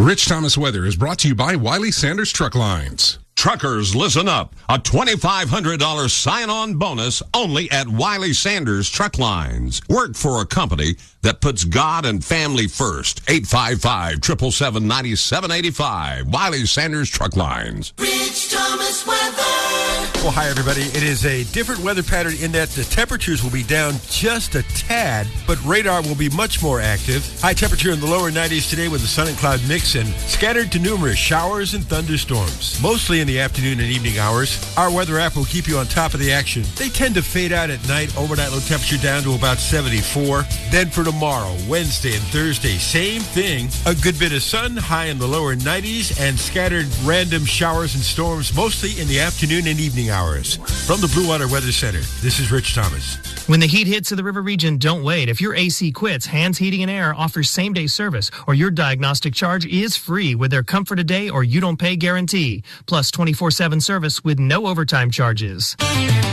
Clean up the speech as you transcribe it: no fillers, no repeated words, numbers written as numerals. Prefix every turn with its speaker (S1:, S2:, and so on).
S1: Rich Thomas Weather is brought to you by Wiley Sanders Truck Lines.
S2: Truckers, listen up. A $2,500 sign-on bonus only at Wiley Sanders Truck Lines. Work for a company that puts God and family first. 855-777-9785. Wiley Sanders Truck Lines.
S3: Rich Thomas Weather.
S4: Well, hi, everybody. It is a different weather pattern in that the temperatures will be down just a tad, but radar will be much more active. High temperature in the lower 90s today with a sun and cloud mix and scattered to numerous showers and thunderstorms, mostly in the afternoon and evening hours. Our weather app will keep you on top of the action. They tend to fade out at night. Overnight low temperature down to about 74. Then for tomorrow, Wednesday and Thursday, same thing. A good bit of sun, high in the lower 90s, and scattered random showers and storms, mostly in the afternoon and evening hours. From the Blue Water Weather Center, this is Rich Thomas.
S5: When the heat hits to the river region, don't wait. If your AC quits, Hands Heating and Air offers same-day service, or your diagnostic charge is free with their Comfort a Day or You Don't Pay guarantee, plus 24/7 service with no overtime charges.